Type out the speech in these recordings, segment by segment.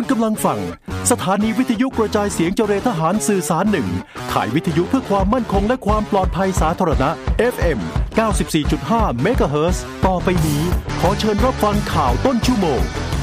กำลังฟังสถานีวิทยุกระจายเสียงเจรทหารสื่อสาร1ข่ายวิทยุเพื่อความมั่นคงและความปลอดภัยสาธารณะ FM 94.5 เมกะเฮิรตซ์ต่อไปนี้ขอเชิญรับฟังข่าวต้นชั่วโมง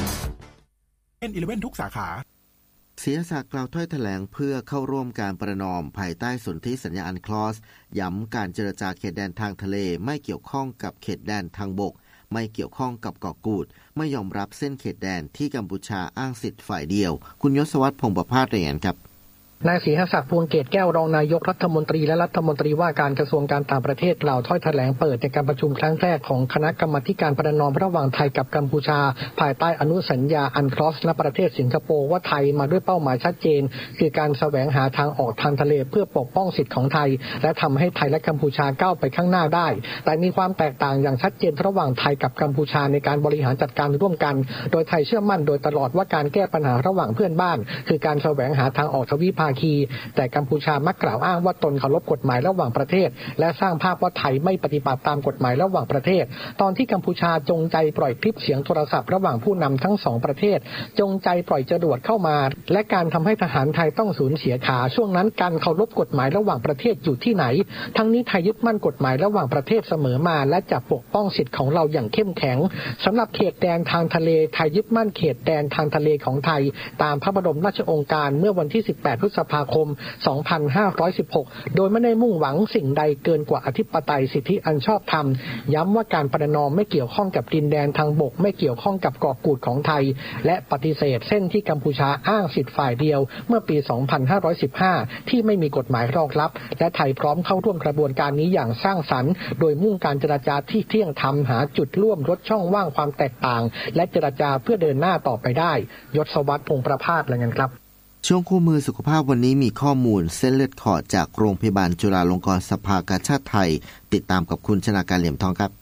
N11 ทุกสาขาเสียศักดิ์กล่าวถ้อยแถลงเพื่อเข้าร่วมการประนอมภายใต้สนธิสัญญาอันคลอสย้ำการเจรจาเขตแดนทางทะเลไม่เกี่ยวข้องกับเขตแดนทางบกไม่เกี่ยวข้องกับเกาะกูดไม่ยอมรับเส้นเขตแดนที่กัมพูชาอ้างสิทธิ์ฝ่ายเดียวคุณยศวัฒน์พงษ์ประภาสรายงานครับนายศรีหศักดิ์พวงเกตแก้วรองนายกรัฐมนตรีและรัฐมนตรีว่าการกระทรวงการต่างประเทศกล่าวถ้อยแถลงเปิดในการประชุมครั้งแรกของคณะกรรมาการประนอมระหว่างไทยกับกัมพูชาภายใต้อนุสัญญาอันคลอสณประเทศสิงคโปร์ว่าไทยมาด้วยเป้าหมายชัดเจนคือการแสวงหาทางออกทางทะเลเพื่อปกป้องสิทธิของไทยและทำให้ไทยและกัมพูชาก้าวไปข้างหน้าได้แต่มีความแตกต่างอย่างชัดเจนระหว่างไทยกับกัมพูชาในการบริหารจัดการร่วมกันโดยไทยเชื่อมั่นโดยตลอดว่าการแก้ปัญหาระหว่างเพื่อนบ้านคือการแสวงหาทางออกทวิภาคีแต่กัมพูชามักกล่าวอ้างว่าตนเคารพกฎหมายระหว่างประเทศและสร้างภาพว่าไทยไม่ปฏิบัติตามกฎหมายระหว่างประเทศตอนที่กัมพูชาจงใจปล่อยคลิปเสียงโทรศัพท์ระหว่างผู้นำทั้งสองประเทศจงใจปล่อยจรวดเข้ามาและการทำให้ทหารไทยต้องสูญเสียขาช่วงนั้นการเคารพกฎหมายระหว่างประเทศอยู่ที่ไหนทั้งนี้ไทยยึดมั่นกฎหมายระหว่างประเทศเสมอมาและจะปกป้องสิทธิของเราอย่างเข้มแข็งสำหรับเขตแดนทางทะเลไทยยึดมั่นเขตแดนทางทะเลของไทยตามพระบรมราชโองการเมื่อวันที่18พฤษภาคม2516โดยไม่ได้มุ่งหวังสิ่งใดเกินกว่าอธิปไตยสิทธิอันชอบธรรมย้ำว่าการประนอมไม่เกี่ยวข้องกับดินแดนทางบกไม่เกี่ยวข้องกับเกาะกูดของไทยและปฏิเสธเส้นที่กัมพูชาอ้างสิทธิฝ่ายเดียวเมื่อปี2515ที่ไม่มีกฎหมายรองรับและไทยพร้อมเข้าร่วมกระบวนการนี้อย่างสร้างสรรค์โดยมุ่งการเจรจาที่เที่ยงธรรมหาจุดร่วมลดช่องว่างความแตกต่างและเจรจาเพื่อเดินหน้าต่อไปได้ยศวัฒน์พงษ์ประภาสรายงานครับช่วงคู่มือสุขภาพวันนี้มีข้อมูลเส้นเลือดขอดจากโรงพยาบาลจุฬาลงกรณ์สภากาชาดไทยติดตามกับคุณชนาการเหลี่ยมทองครับ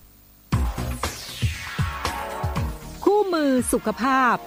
คู่มือสุขภาพ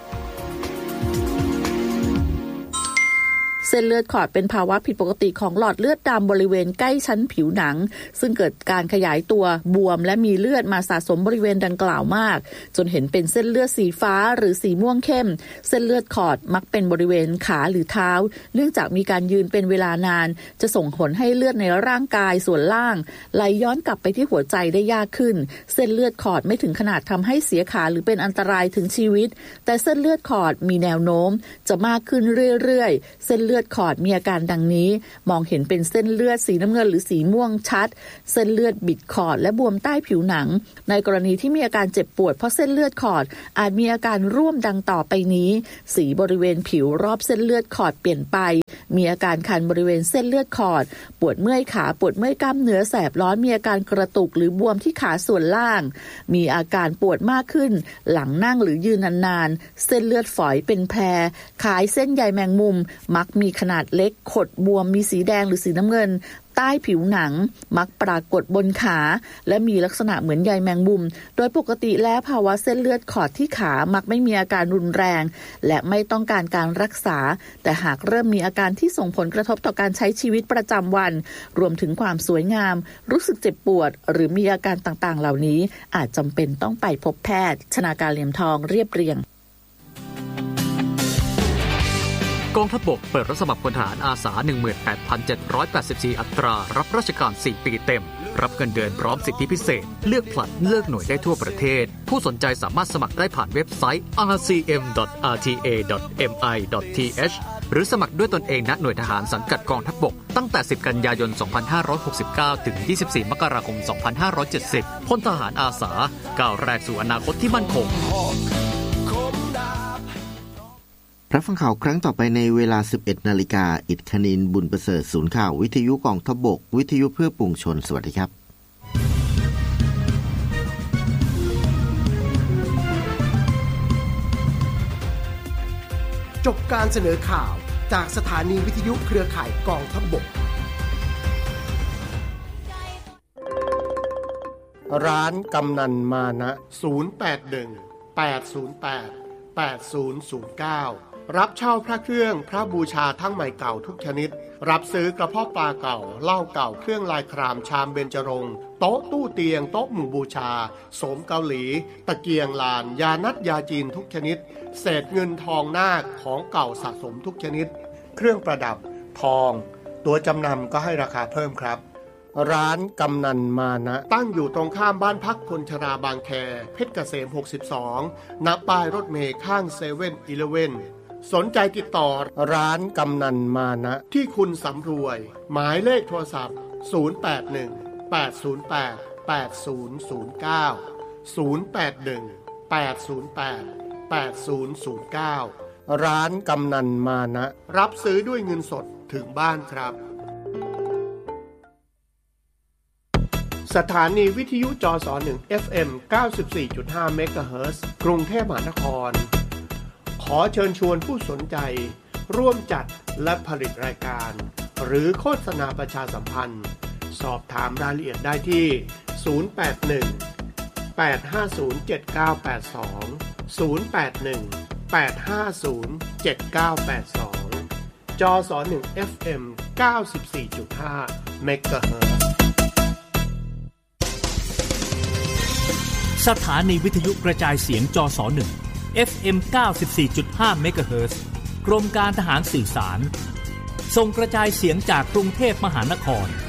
เส้นเลือดขอดเป็นภาวะผิดปกติของหลอดเลือดดำบริเวณใกล้ชั้นผิวหนังซึ่งเกิดการขยายตัวบวมและมีเลือดมาสะสมบริเวณดังกล่าวมากจนเห็นเป็นเส้นเลือดสีฟ้าหรือสีม่วงเข้มเส้นเลือดขอดมักเป็นบริเวณขาหรือเท้าเนื่องจากมีการยืนเป็นเวลานานจะส่งผลให้เลือดในร่างกายส่วนล่างไหลย้อนกลับไปที่หัวใจได้ยากขึ้นเส้นเลือดขอดไม่ถึงขนาดทำให้เสียขาหรือเป็นอันตรายถึงชีวิตแต่เส้นเลือดขอดมีแนวโน้มจะมากขึ้นเรื่อยๆเส้นเลือดขอดมีอาการดังนี้มองเห็นเป็นเส้นเลือดสีน้ำเงินหรือสีม่วงชัดเส้นเลือดบิดขอดและบวมใต้ผิวหนังในกรณีที่มีอาการเจ็บปวดเพราะเส้นเลือดขอดอาจมีอาการร่วมดังต่อไปนี้สีบริเวณผิวรอบเส้นเลือดขอดเปลี่ยนไปมีอาการคันบริเวณเส้นเลือดขอดปวดเมื่อยขาปวดเมื่อยกล้ามเนื้อแสบร้อนมีอาการกระตุกหรือบวมที่ขาส่วนล่างมีอาการปวดมากขึ้นหลังนั่งหรือยืนนานๆเส้นเลือดฝอยเป็นแผลคล้ายเส้นใยแมงมุมมักมีขนาดเล็กขดบวมมีสีแดงหรือสีน้ำเงินใต้ผิวหนังมักปรากฏบนขาและมีลักษณะเหมือนใยแมงมุมโดยปกติแล้วภาวะเส้นเลือดขอดที่ขามักไม่มีอาการรุนแรงและไม่ต้องการการรักษาแต่หากเริ่มมีอาการที่ส่งผลกระทบต่อการใช้ชีวิตประจำวันรวมถึงความสวยงามรู้สึกเจ็บปวดหรือมีอาการต่างๆเหล่านี้อาจจำเป็นต้องไปพบแพทย์ชนาการเหลี่ยมทองเรียบเรียงกองทัพบกเปิดรับสมัครพลทหารอาสา 18,784 อัตรารับราชการ4ปีเต็มรับเงินเดือนพร้อมสิทธิพิเศษเลือกผลัดเลือกหน่วยได้ทั่วประเทศผู้สนใจสามารถสมัครได้ผ่านเว็บไซต์ rcm.rta.mi.th หรือสมัครด้วยตนเองณหน่วยทหารสังกัดกองทัพบกตั้งแต่10กันยายน2569ถึง24มกราคม2570พลทหารอาสาก้าวแรกสู่อนาคตที่มั่นคงรับฟังข่าวครั้งต่อไปในเวลา 11 นาฬิกาอิฐคณินบุญประเสริฐศูนย์ข่าววิทยุกองทัพบกวิทยุเพื่อปวงชนสวัสดีครับจบการเสนอข่าวจากสถานีวิทยุเครือข่ายกองทัพบกร้านกำนันมานะ081 808 8009 รับเช่าพระเครื่องพระบูชาทั้งใหม่เก่าทุกชนิดรับซื้อกระเพาะปลาเก่าเหล้าเก่าเครื่องลายครามชามเบญจรงค์โต๊ะตู้เตียงโต๊ะหมู่บูชาโสมเกาหลีตะเกียงลานยานัดยาจีนทุกชนิดเศษเงินทองนาคของเก่าสะสมทุกชนิดเครื่องประดับทองตัวจำนำก็ให้ราคาเพิ่มครับร้านกำนันมานะตั้งอยู่ตรงข้ามบ้านพักคนชราบางแคเพชรเกษม62ณป้ายรถเมล์ข้างเซเว่นอีเลฟเว่นสนใจติดต่อร้านกำนันมานะที่คุณสำรวยหมายเลขโทรศัพท์0818088009 ร้านกำนันมานะรับซื้อด้วยเงินสดถึงบ้านครับสถานีวิทยุจส1 FM 94.5 เมกะเฮิรตซ์กรุงเทพมหานครขอเชิญชวนผู้สนใจร่วมจัดและผลิตรายการหรือโฆษณาประชาสัมพันธ์สอบถามรายละเอียดได้ที่081-850-7982 081-850-7982 จส1 FM 94.5 เมกะเฮิรตซ์สถานีวิทยุกระจายเสียงจส1 FM 94.5 เมกะเฮิรตซ์กรมการทหารสื่อสารส่งกระจายเสียงจากกรุงเทพมหานคร